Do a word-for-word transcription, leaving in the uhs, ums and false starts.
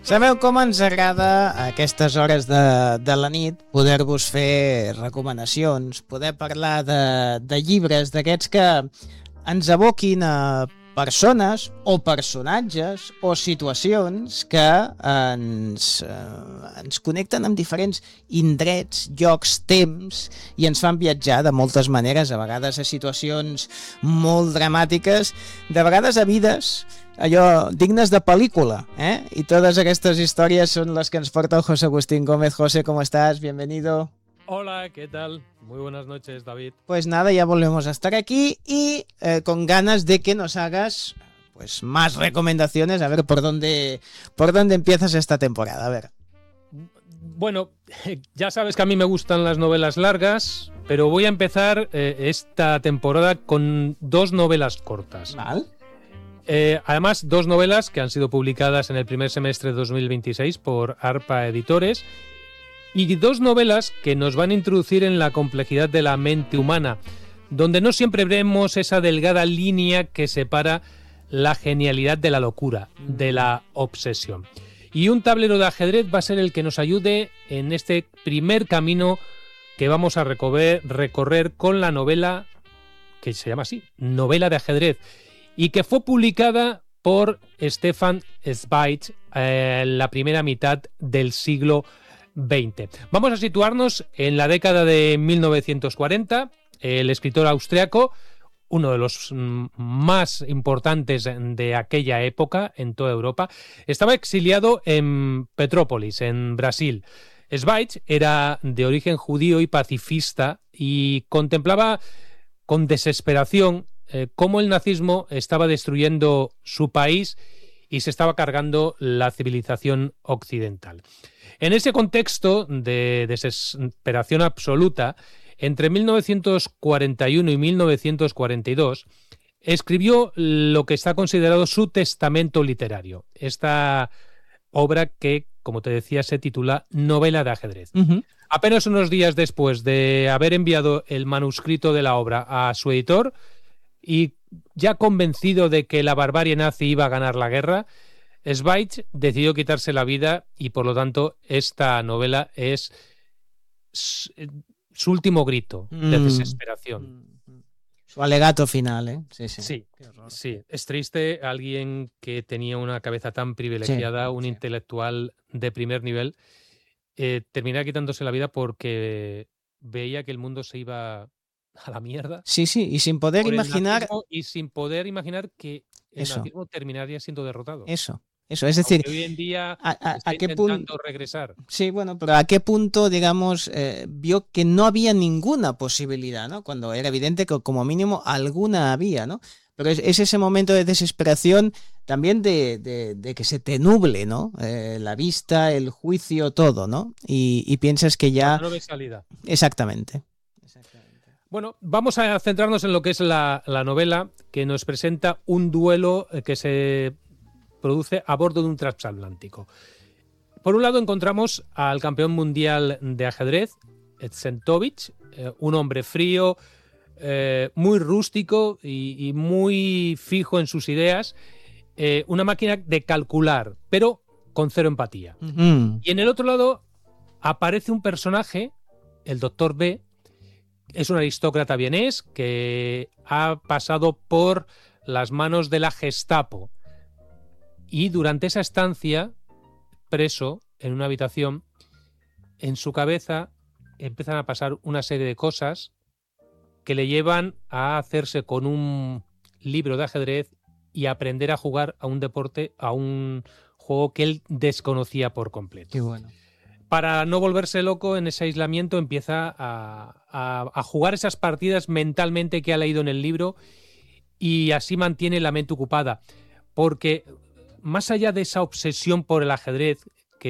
Sabeu com ens agrada a aquestes hores de, de la nit poder-vos fer recomanacions, poder parlar de, de llibres d'aquests que ens aboquin a persones o personatges o situacions que ens, eh, ens connecten amb diferents indrets, llocs, temps i ens fan viatjar de moltes maneres, a vegades a situacions molt dramàtiques, de vegades a vides allò dignes de pel·lícula, ¿eh? Y todas estas historias son las que nos porta José Agustín Gómez. José, ¿cómo estás? Bienvenido. Hola, ¿qué tal? Muy buenas noches, David. Pues nada, ya volvemos a estar aquí y eh, con ganas de que nos hagas pues más recomendaciones, a ver por dónde por dónde empiezas esta temporada, a ver. Bueno, ya sabes que a mí me gustan las novelas largas, pero voy a empezar eh, esta temporada con dos novelas cortas. ¿Vale? Eh, además, dos novelas que han sido publicadas en el primer semestre de dos mil veintiséis por Arpa Editores y dos novelas que nos van a introducir en la complejidad de la mente humana, donde no siempre vemos esa delgada línea que separa la genialidad de la locura, de la obsesión. Y un tablero de ajedrez va a ser el que nos ayude en este primer camino que vamos a recorrer, recorrer con la novela que se llama así, Novela de ajedrez, y que fue publicada por Stefan Zweig eh, en la primera mitad del siglo veinte. Vamos a situarnos en la década de mil novecientos cuarenta. El escritor austriaco, uno de los mm, más importantes de aquella época en toda Europa, estaba exiliado en Petrópolis, en Brasil. Zweig era de origen judío y pacifista y contemplaba con desesperación eh, cómo el nazismo estaba destruyendo su país y se estaba cargando la civilización occidental. En ese contexto de desesperación absoluta, entre mil novecientos cuarenta y uno y mil novecientos cuarenta y dos, escribió lo que está considerado su testamento literario. Esta obra que, como te decía, se titula Novela de ajedrez. Uh-huh. Apenas unos días después de haber enviado el manuscrito de la obra a su editor y ya convencido de que la barbarie nazi iba a ganar la guerra, Zweig decidió quitarse la vida y, por lo tanto, esta novela es su último grito de desesperación. Mm. Su alegato final, ¿eh? Sí, sí. Sí, sí. Es triste alguien que tenía una cabeza tan privilegiada, sí, un sí. intelectual de primer nivel, eh, terminar quitándose la vida porque veía que el mundo se iba a la mierda. Sí, sí, y sin poder imaginar... Y sin poder imaginar que el Eso. nazismo terminaría siendo derrotado. Eso. Eso, es decir, aunque hoy en día a, a, está a qué intentando punto regresar. Sí, bueno, pero a qué punto, digamos, eh, vio que no había ninguna posibilidad, ¿no? Cuando era evidente que como mínimo alguna había, ¿no? Pero es, es ese momento de desesperación también de, de, de que se te nuble, ¿no? Eh, la vista, el juicio, todo, ¿no? Y, y piensas que ya... No ves salida. Exactamente. Exactamente. Bueno, vamos a centrarnos en lo que es la, la novela, que nos presenta un duelo que se produce a bordo de un transatlántico. Por un lado encontramos al campeón mundial de ajedrez, Edsentovich, eh, un hombre frío, eh, muy rústico y, y muy fijo en sus ideas, eh, una máquina de calcular, pero con cero empatía. Uh-huh. Y en el otro lado aparece un personaje, el doctor B, es un aristócrata vienés que ha pasado por las manos de la Gestapo. Y durante esa estancia, preso en una habitación, en su cabeza empiezan a pasar una serie de cosas que le llevan a hacerse con un libro de ajedrez y aprender a jugar a un deporte, a un juego que él desconocía por completo. Qué bueno. Para no volverse loco en ese aislamiento empieza a, a, a jugar esas partidas mentalmente que ha leído en el libro y así mantiene la mente ocupada. Porque más allá de esa obsesión por el ajedrez,